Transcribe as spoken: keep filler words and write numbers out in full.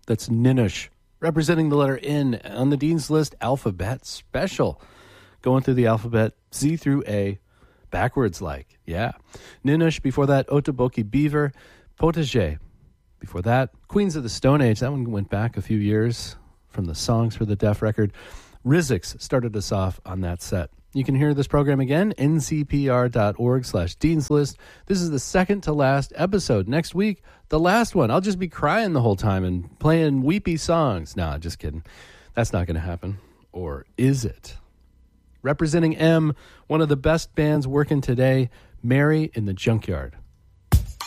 That's Ninush, representing the letter N on the Dean's List Alphabet Special. Going through the alphabet, Z through A, backwards like, yeah. Ninush, before that, Otoboki Beaver, Potager. Before that, Queens of the Stone Age, that one went back a few years from the Songs for the Deaf record. Rizix started us off on that set. You can hear this program again, ncpr.org slash Dean's List. This is the second to last episode. Next week, the last one. I'll just be crying the whole time and playing weepy songs. Nah, just kidding. That's not going to happen. Or is it? Representing M, one of the best bands working today, Mary in the Junkyard.